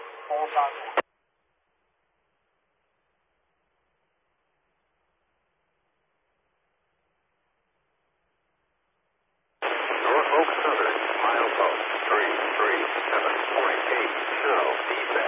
Hold on. Norfolk Southern, milepost 337.8, now descend.